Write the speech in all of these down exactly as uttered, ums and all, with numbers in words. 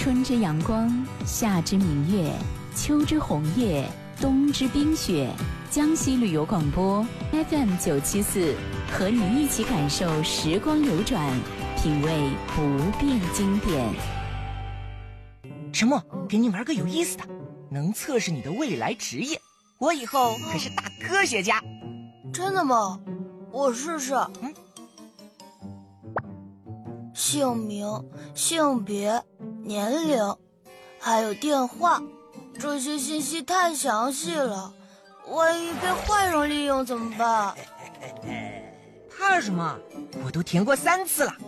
春之阳光，夏之明月，秋之红叶，冬之冰雪。江西旅游广播 F M 九七四，和你一起感受时光流转，品味不变经典。 沉默，给你玩个有意思的，能测试你的未来职业。我以后可是大科学家。 真的吗？我试试。嗯。姓名、性别、年龄，还有电话，这些信息太详细了，万一被坏人利用怎么办？ 怕什么？我都填过三次了。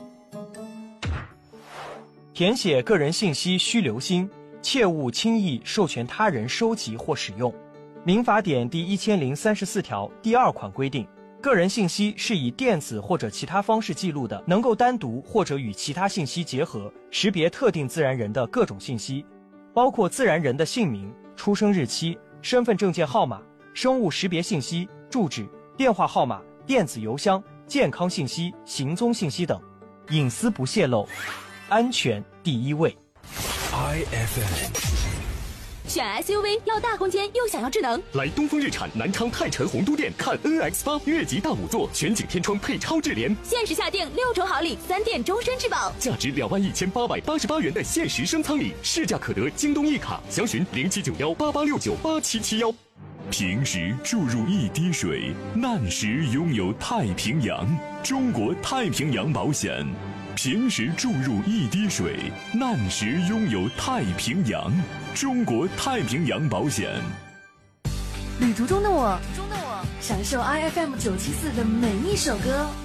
填写个人信息需留心，切勿轻易授权他人收集或使用。民法典第一千零三十四条第二款规定，个人信息是以电子或者其他方式记录的，能够单独或者与其他信息结合，识别特定自然人的各种信息，包括自然人的姓名、出生日期、身份证件号码、生物识别信息、住址、电话号码、电子邮箱、健康信息、行踪信息等，隐私不泄露，安全第一位。 I F M。 选 S U V 要大空间又想要智能， 来东风日产南昌泰辰洪都店看 N X 八越级大五座全景天窗配超智联， 限时下定六重好礼，三电终身质保， 价值两万一千八百八十八元的限时升舱礼，市价可得京东一卡，详询零七九幺八八六九八七七幺。平时注入一滴水，难时拥有太平洋。中国太平洋保险，平时注入一滴水，难时拥有太平洋。中国太平洋保险。 旅途中的我，中的我，享受 I F M 九七四的每一首歌。